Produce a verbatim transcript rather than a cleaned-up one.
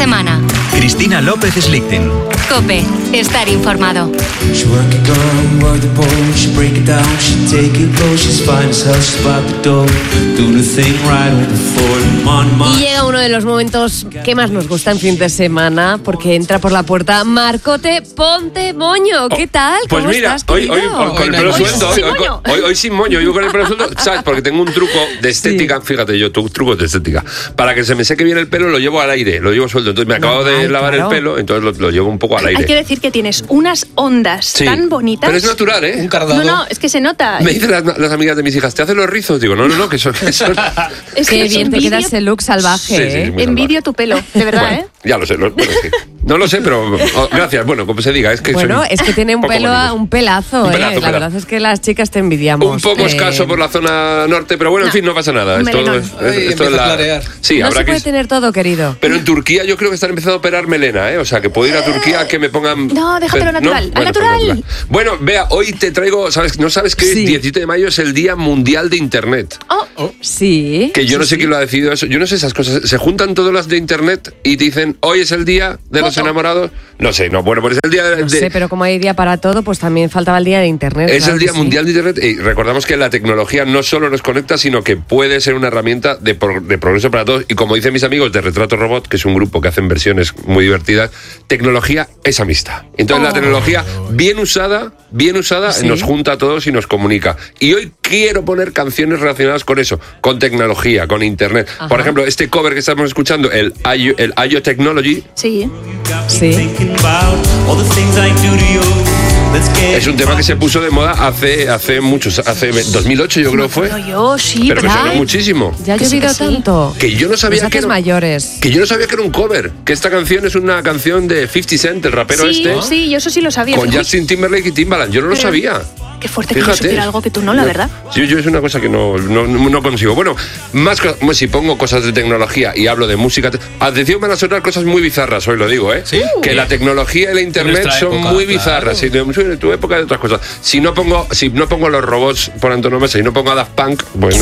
semana. Cristina López Slichting. COPE. Estar informado. Y llega uno de los momentos que más nos gusta en fin de semana, porque entra por la puerta Marcote Ponte Moño. ¿Qué tal? Pues ¿Cómo mira, estás, hoy, hoy, querido? hoy con el pelo Hoy suelto, hoy, sin hoy, moño. hoy, hoy sin moño, yo con el pelo suelto, ¿sabes? Porque tengo un truco de estética, sí. Fíjate, yo tengo trucos de estética. Para que se me seque bien el pelo, lo llevo al aire, lo llevo suelto. Entonces me acabo Normal, de lavar claro. el pelo, entonces lo, lo llevo un poco al aire. Hay que decir que tienes unas ondas Sí. tan bonitas. Pero es natural, ¿eh? Un cardado. No, no, es que se nota. Me dicen las, las amigas de mis hijas, ¿te hacen los rizos? Digo, no, no, no, que son... Que son... Es Qué que bien te envidio- queda ese look salvaje, Sí, sí, ¿eh? sí, muy Envidio tu pelo, de verdad, Bueno, ¿eh? ya lo sé, lo, bueno, sí. No lo sé, pero oh, gracias. Bueno, como se diga, es que Bueno, soy es que tiene un poco pelo, bonito. un pelazo, Un ¿eh? pelazo, La pelazo. verdad es que las chicas te envidiamos. Un poco Eh, escaso por la zona norte, pero bueno, en No, fin, no pasa nada. un Esto, melenón. es, Ay, esto es empieza a la... clarear. Sí, no habrá se que... puede tener todo, querido. Pero en Turquía yo creo que están empezando a operar melena, ¿eh? O sea, que puedo ir a Turquía a que me pongan... No, déjatelo Pero- natural, al Bueno, pues natural. natural. Bueno, vea, hoy te traigo, ¿sabes? ¿No sabes que Sí. el diecisiete de mayo es el Día Mundial de Internet? Oh, Sí. Que yo no sí, sé sí. quién lo ha decidido eso. Yo no sé esas cosas. ¿Se juntan todas las de Internet y te dicen, hoy es el Día de los enamorados? No sé, no. Bueno, pues es el Día de... No sé, pero como hay día para todo, pues también faltaba el día de Internet. Es claro el que Día sí. Mundial de Internet y recordamos que la tecnología no solo nos conecta, sino que puede ser una herramienta de, pro- de progreso para todos. Y como dicen mis amigos de Retrato Robot, que es un grupo que hacen versiones muy divertidas, tecnología es amistad. Entonces Oh. la tecnología bien usada, bien usada, Sí. nos junta a todos y nos comunica. Y hoy quiero poner canciones relacionadas con eso, con tecnología, con Internet. Ajá. Por ejemplo, este cover que estamos escuchando, el I O, el I O Technology, sí. Sí. es un tema que se puso de moda hace, hace muchos, hace dos mil ocho yo creo fue. Pero yo, sí, Pero que ¿verdad? sonó muchísimo. Ya ha Que sí, llovido que sí. tanto. Que yo no sabía Nos que haces era, mayores. que yo no sabía que era un cover, que esta canción es una canción de fifty Cent, el rapero Sí, este, sí, yo eso sí lo sabía. con Uy, Justin Timberlake y Timbaland. Yo no lo Pero- sabía. Qué fuerte que yo Fíjate. supiera algo que tú no, la verdad. Yo, yo es una cosa que no, no, no consigo. Bueno, más co- bueno, si pongo cosas de tecnología y hablo de música, te- atención, van a sonar cosas muy bizarras, hoy lo digo, ¿eh? ¿Sí? Que la tecnología y la internet nuestra son época, muy claro. bizarras. Sí, de, de tu época y de otras cosas. Si no pongo, si no pongo los robots por antonomasia y no pongo a Daft Punk, pues